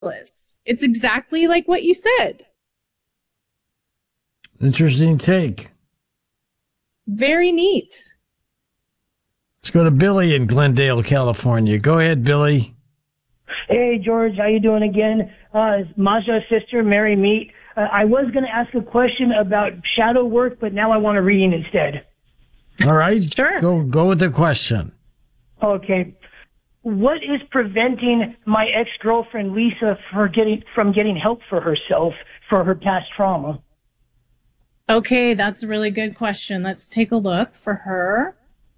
It's exactly like what you said. Interesting take. Very neat. Let's go to Billy in Glendale, California. Go ahead, Billy. Hey, George, how you doing again? Maja's sister, Mary Meet. I was going to ask a question about shadow work, but now I want a reading instead. All right. Sure. Go with the question. Okay. What is preventing my ex-girlfriend, Lisa, from getting help for herself for her past trauma? Okay, that's a really good question. Let's take a look for her.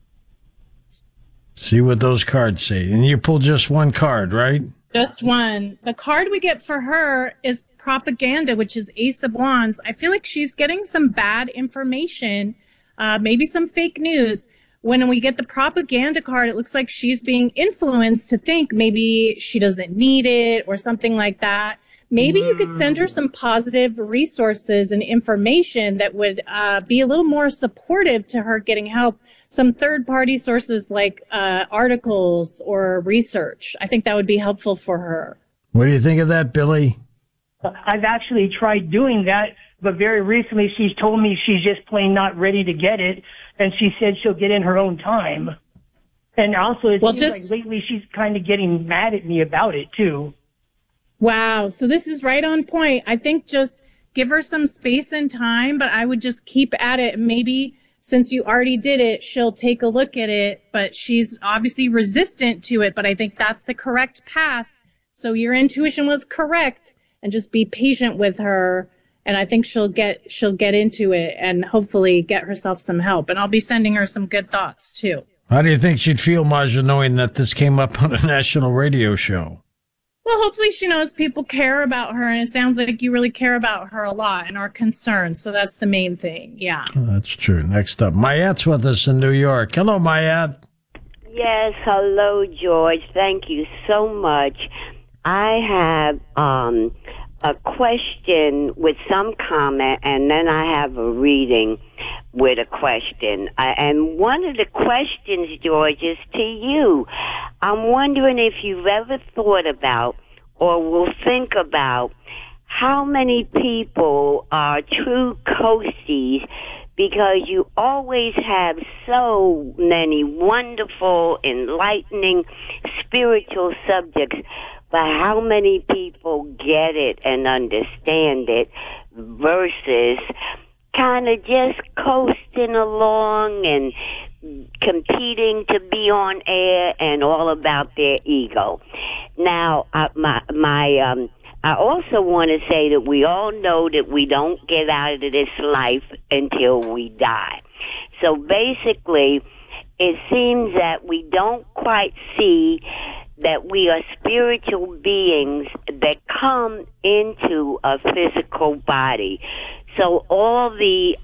See what those cards say. And you pull just one card, right? Just one. The card we get for her is propaganda, which is Ace of Wands. I feel like she's getting some bad information, maybe some fake news. When we get the propaganda card, it looks like she's being influenced to think maybe she doesn't need it or something like that. Maybe you could send her some positive resources and information that would be a little more supportive to her getting help. Some third-party sources like articles or research. I think that would be helpful for her. What do you think of that, Billy? I've actually tried doing that, but very recently she's told me she's just plain not ready to get it, and she said she'll get in her own time. And also, it seems like lately she's kind of getting mad at me about it, too. Wow, so this is right on point. I think just give her some space and time, but I would just keep at it. Maybe since you already did it, she'll take a look at it, but she's obviously resistant to it, but I think that's the correct path. So your intuition was correct, and just be patient with her, and I think she'll get into it and hopefully get herself some help. And I'll be sending her some good thoughts too. How do you think she'd feel, Maja, knowing that this came up on a national radio show? Well, hopefully she knows people care about her, and it sounds like you really care about her a lot and are concerned. So that's the main thing. Yeah. Oh, that's true. Next up, Mayat's with us in New York. Hello, Mayat. Yes, hello, George. Thank you so much. I have a question with some comment, and then I have a reading with a question. And one of the questions, George, is to you. I'm wondering if you've ever thought about or will think about how many people are true coasties, because you always have so many wonderful, enlightening, spiritual subjects, but how many people get it and understand it versus kind of just coasting along and competing to be on air and all about their ego. Now, I also want to say that we all know that we don't get out of this life until we die. So basically, it seems that we don't quite see that we are spiritual beings that come into a physical body. So all the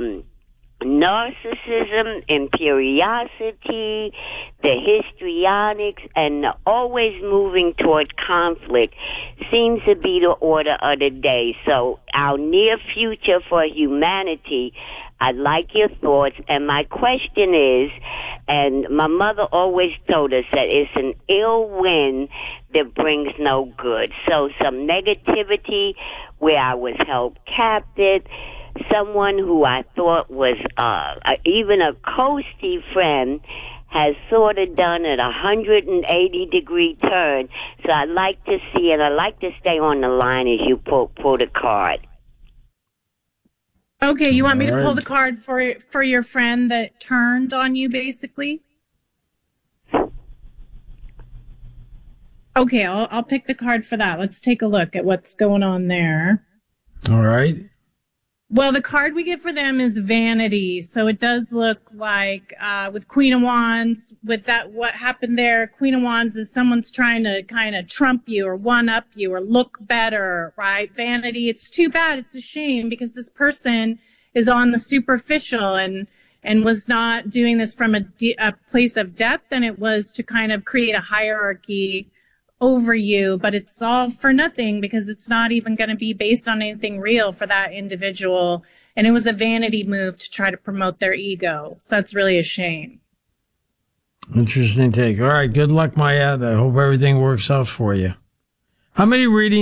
narcissism, imperiosity, the histrionics, and the always moving toward conflict seems to be the order of the day. So our near future for humanity, I'd like your thoughts. And my question is, and my mother always told us that it's an ill wind that brings no good. So some negativity where I was held captive, someone who I thought was even a coasty friend has sort of done a 180-degree turn. So I'd like to see, and I'd like to stay on the line as you pull the card. Okay, you want me to pull the card for your friend that turned on you, basically? Okay, I'll pick the card for that. Let's take a look at what's going on there. All right. Well, the card we get for them is vanity. So it does look like with Queen of Wands, with that, what happened there, Queen of Wands is someone's trying to kind of trump you or one-up you or look better, right? Vanity, it's too bad. It's a shame because this person is on the superficial and was not doing this from a place of depth, and it was to kind of create a hierarchy over you, but it's all for nothing because it's not even going to be based on anything real for that individual. And it was a vanity move to try to promote their ego. So that's really a shame. Interesting take. All right. Good luck, Mayat. I hope everything works out for you. How many readings